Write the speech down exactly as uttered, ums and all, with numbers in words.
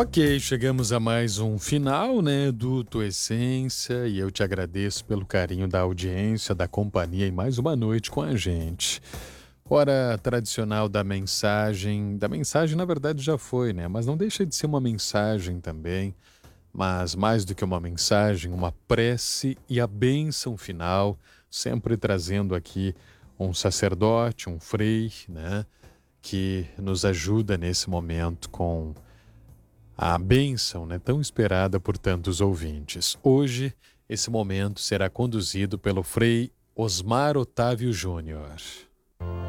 Ok, chegamos a mais um final, né, do Tua Essência e eu te agradeço pelo carinho da audiência, da companhia e mais uma noite com a gente. Hora tradicional da mensagem, da mensagem na verdade já foi, né, mas não deixa de ser uma mensagem também, mas mais do que uma mensagem, uma prece e a bênção final, sempre trazendo aqui um sacerdote, um frei, né, que nos ajuda nesse momento com a bênção, né, tão esperada por tantos ouvintes. Hoje, esse momento será conduzido pelo Frei Osmar Otávio Júnior.